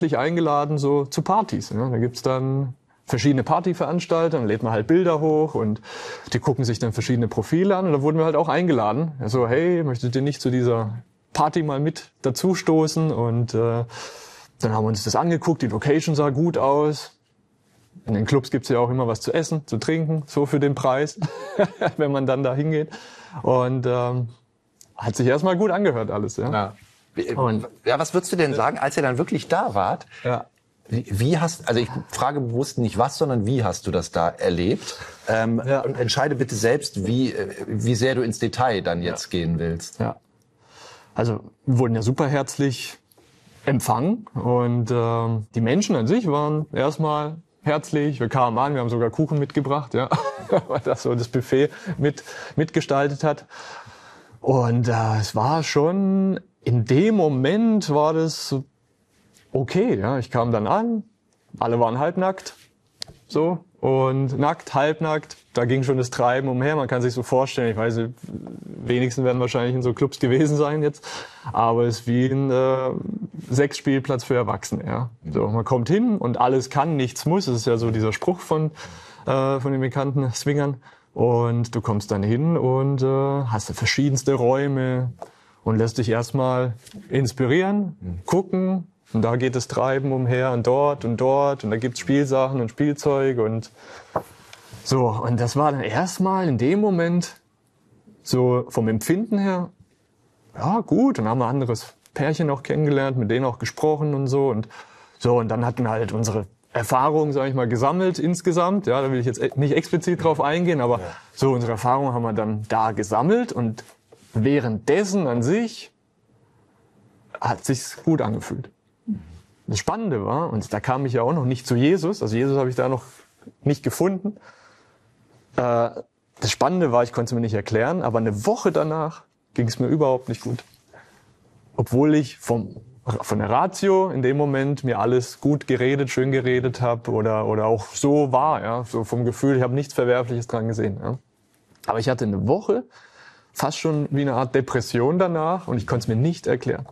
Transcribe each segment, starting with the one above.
eingeladen so zu Partys. Ja. Da gibt's dann verschiedene Partyveranstalter, dann lädt man halt Bilder hoch und die gucken sich dann verschiedene Profile an und da wurden wir halt auch eingeladen. So, hey, möchtet ihr nicht zu dieser Party mal mit dazustoßen? Und dann haben wir uns das angeguckt, die Location sah gut aus. In den Clubs gibt's ja auch immer was zu essen, zu trinken, so für den Preis, wenn man dann da hingeht. Und hat sich erstmal gut angehört alles. Ja. Ja, was würdest du denn sagen, als ihr dann wirklich da wart? Ja. Also ich frage bewusst nicht was, sondern wie hast du das da erlebt? Und entscheide bitte selbst, wie sehr du ins Detail dann jetzt gehen willst. Ja. Also wir wurden ja super herzlich empfangen und die Menschen an sich waren erstmal herzlich. Wir kamen an, wir haben sogar Kuchen mitgebracht, ja, weil das so das Buffet mitgestaltet hat. Und es war schon, in dem Moment war das okay, ja. Ich kam dann an, alle waren halbnackt, so, und nackt, halbnackt, da ging schon das Treiben umher. Man kann sich so vorstellen, ich weiß nicht, wenigsten werden wahrscheinlich in so Clubs gewesen sein jetzt, aber es ist wie ein Sexspielplatz für Erwachsene, ja. So, man kommt hin und alles kann, nichts muss. Das ist ja so dieser Spruch von den bekannten Swingern. Und du kommst dann hin und hast da verschiedenste Räume und lässt dich erstmal inspirieren, gucken. Und da geht das Treiben umher und dort und dort. Und da gibt's Spielsachen und Spielzeug und so. Und das war dann erstmal in dem Moment so vom Empfinden her, ja gut. Dann haben wir ein anderes Pärchen auch kennengelernt, mit denen auch gesprochen und so. Und dann hatten wir halt unsere Erfahrungen, sage ich mal, gesammelt insgesamt. Ja, da will ich jetzt nicht explizit drauf eingehen, aber so unsere Erfahrungen haben wir dann da gesammelt. Und währenddessen an sich hat sich's gut angefühlt. Das Spannende war, und da kam ich ja auch noch nicht zu Jesus, also Jesus habe ich da noch nicht gefunden. Das Spannende war, ich konnte es mir nicht erklären, aber eine Woche danach ging es mir überhaupt nicht gut. Obwohl ich von der Ratio in dem Moment mir alles gut geredet, schön geredet habe oder auch so war, ja, so vom Gefühl, ich habe nichts Verwerfliches dran gesehen. Ja. Aber ich hatte eine Woche fast schon wie eine Art Depression danach und ich konnte es mir nicht erklären.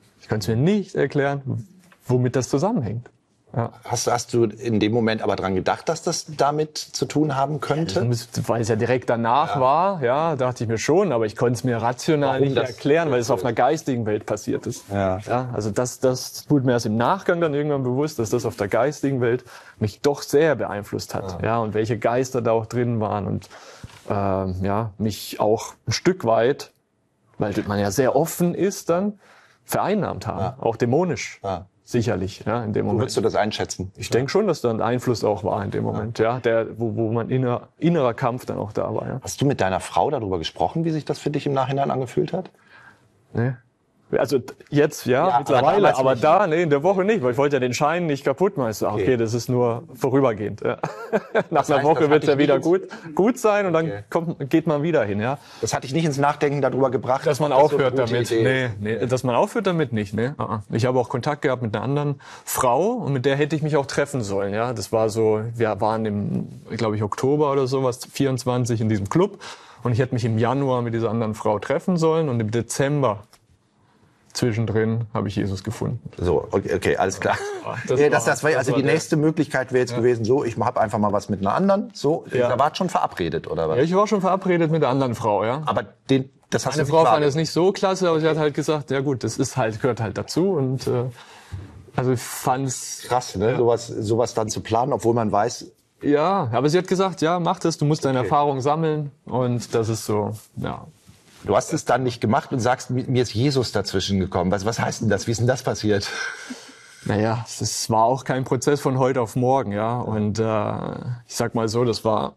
Womit das zusammenhängt. Ja. Hast du in dem Moment aber dran gedacht, dass das damit zu tun haben könnte? Weil es ja direkt danach war, ja, dachte ich mir schon, aber ich konnte es mir rational nicht erklären, weil es auf einer geistigen Welt passiert ist. Ja. Ja, also das wurde mir erst im Nachgang dann irgendwann bewusst, dass das auf der geistigen Welt mich doch sehr beeinflusst hat. Ja, und welche Geister da auch drin waren und mich auch ein Stück weit, weil man ja sehr offen ist, dann vereinnahmt haben, auch dämonisch. Ja. Sicherlich, ja, in dem Moment. Wie würdest du das einschätzen? Ich denke schon, dass da ein Einfluss auch war in dem Moment, wo man innerer Kampf dann auch da war. Ja. Hast du mit deiner Frau darüber gesprochen, wie sich das für dich im Nachhinein angefühlt hat? Nee. Also jetzt mittlerweile, aber in der Woche nicht, weil ich wollte ja den Schein nicht kaputt machen. Okay, das ist nur vorübergehend. Ja. Nach einer Woche wird es ja wieder gut sein und dann geht man wieder hin. Ja. Das hat dich nicht ins Nachdenken darüber gebracht? Dass man aufhört damit. Nee, dass man aufhört damit nicht. Nee. Ich habe auch Kontakt gehabt mit einer anderen Frau und mit der hätte ich mich auch treffen sollen. Ja, das war so, wir waren im, glaube ich, Oktober oder sowas, 24 in diesem Club und ich hätte mich im Januar mit dieser anderen Frau treffen sollen und im Dezember zwischendrin habe ich Jesus gefunden. So, okay, alles klar. Das war die nächste Möglichkeit wäre jetzt gewesen, so, ich habe einfach mal was mit einer anderen, so, da wart schon verabredet, oder was? Ja, ich war schon verabredet mit einer anderen Frau, ja. Aber das hast Meine Frau fand es nicht so klasse, aber sie hat halt gesagt, ja gut, das ist halt, gehört halt dazu und also ich fand's krass, ne, sowas dann zu planen, obwohl man weiß. Ja, aber sie hat gesagt, ja, mach das, du musst deine Erfahrung sammeln und das ist so, ja. Du hast es dann nicht gemacht und sagst, mir ist Jesus dazwischen gekommen. Was heißt denn das? Wie ist denn das passiert? Naja, es war auch kein Prozess von heute auf morgen, ja. Und ich sag mal so,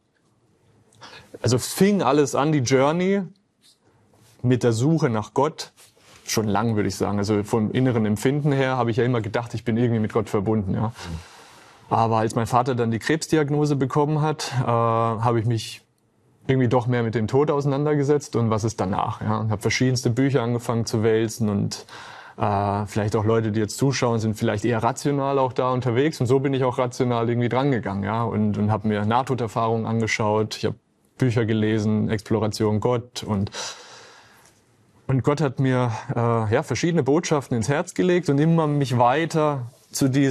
fing alles an, die Journey mit der Suche nach Gott. Schon lang, würde ich sagen. Also vom inneren Empfinden her habe ich ja immer gedacht, ich bin irgendwie mit Gott verbunden, ja. Aber als mein Vater dann die Krebsdiagnose bekommen hat, habe ich mich irgendwie doch mehr mit dem Tod auseinandergesetzt und was ist danach. Ja? Und habe verschiedenste Bücher angefangen zu wälzen und vielleicht auch Leute, die jetzt zuschauen, sind vielleicht eher rational auch da unterwegs und so bin ich auch rational irgendwie drangegangen, ja, und habe mir Nahtoderfahrungen angeschaut, ich habe Bücher gelesen, Exploration Gott und Gott hat mir verschiedene Botschaften ins Herz gelegt und immer mich weiter zu diesem